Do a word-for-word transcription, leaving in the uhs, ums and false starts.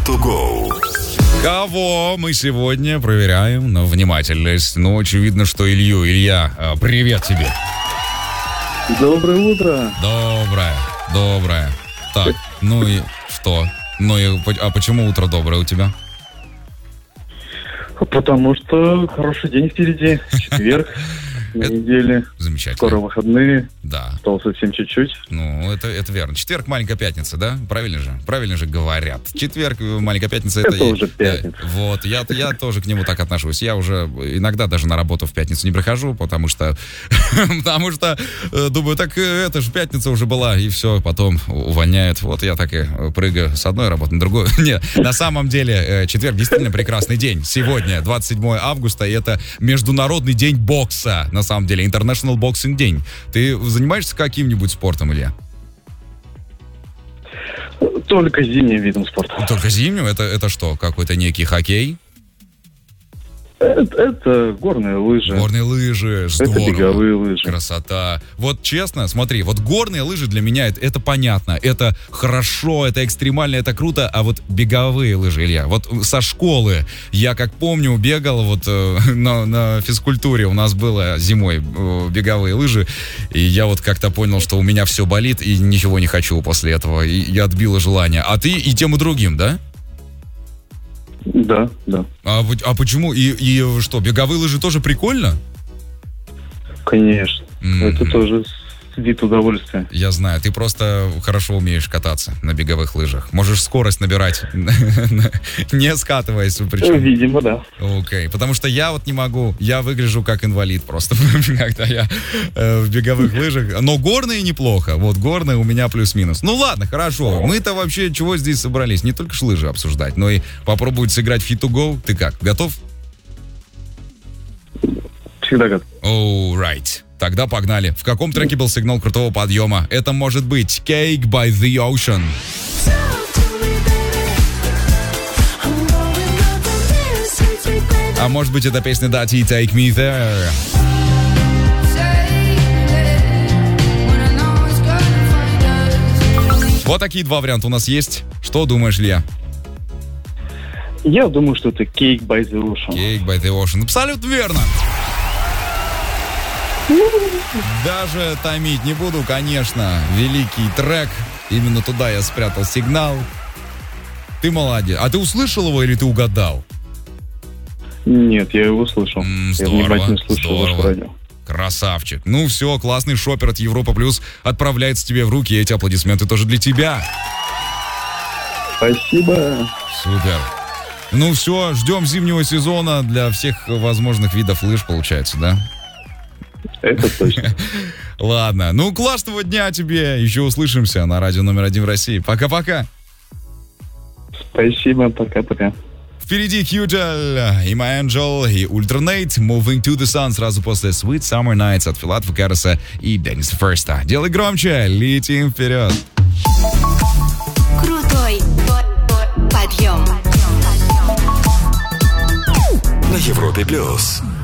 to go. Кого мы сегодня проверяем на внимательность? Ну, очевидно, что Илью. Илья, привет тебе. Доброе утро. Доброе, доброе. Так, ну и что? Ну и а почему утро доброе у тебя? Потому что хороший день впереди. Четверг. На неделе. Замечательно. Скоро выходные. Да. Осталось совсем чуть-чуть. Ну, это, это верно. Четверг, маленькая пятница, да? Правильно же? Правильно же говорят. Четверг, маленькая пятница. Это, это уже пятница. Э, вот, я, я тоже к нему так отношусь. Я уже иногда даже на работу в пятницу не прихожу, потому что, потому что думаю, так это же пятница уже была, и все, потом увольняют. Вот я так и прыгаю с одной работы на другую. Нет, на самом деле, четверг действительно прекрасный день. Сегодня, двадцать седьмое августа, и это Международный день бокса. На самом деле, International Boxing День. Ты занимаешься каким-нибудь спортом, Илья? Только зимним видом спорта. Только зимним? Это, это что, какой-то некий хоккей? Это, это горные лыжи. Горные лыжи, здорово. Это беговые лыжи. Красота. Вот честно, смотри, вот горные лыжи для меня это, это понятно, это хорошо, это экстремально, это круто, а вот беговые лыжи, Илья, вот со школы я, как помню, бегал вот э, на, на физкультуре, у нас было зимой э, беговые лыжи, и я вот как-то понял, что у меня все болит, и ничего не хочу после этого, и я отбила желание. А ты и тем, и другим, да? Да, да. А, а почему? И, и что, беговые лыжи тоже прикольно? Конечно. Mm-hmm. Это тоже вид удовольствия. Я знаю, ты просто хорошо умеешь кататься на беговых лыжах. Можешь скорость набирать, не скатываясь. Причем. Видимо, да. Окей, потому что я вот не могу, я выгляжу как инвалид просто, когда я э, в беговых лыжах. Но горные неплохо, вот горные у меня плюс-минус. Ну ладно, хорошо, мы-то вообще чего здесь собрались? Не только ж лыжи обсуждать, но и попробовать сыграть в Fit to Go. Ты как, готов? Всегда готов. All right. Тогда погнали. В каком треке был сигнал крутого подъема? Это может быть Cake by the Ocean. А может быть это песня Дати Take Me There. Вот такие два варианта у нас есть. Что думаешь, Илья? Я думаю, что это Cake by the Ocean. Cake by the Ocean. Абсолютно верно. Даже томить не буду, конечно. Великий трек. Именно туда я спрятал сигнал. Ты молодец. А ты услышал его или ты угадал? Нет, я его слышал. М-м, я здорово, внимательно слушал ваше радио. Красавчик. Ну все, классный шопер от Европа Плюс отправляется тебе в руки. Эти аплодисменты тоже для тебя. Спасибо. Супер. Ну все, ждем зимнего сезона для всех возможных видов лыж, получается, да? Это точно. Ладно, ну классного дня тебе. Еще услышимся на радио номер один в России. Пока-пока. Спасибо, пока-пока. Впереди Кьютель, и My Angel, и Ультранейт, Moving to the Sun, сразу после Sweet Summer Nights от Филатова Караса и Денниса Ферста. Делай громче, летим вперед. Крутой подъем. На Европе Плюс.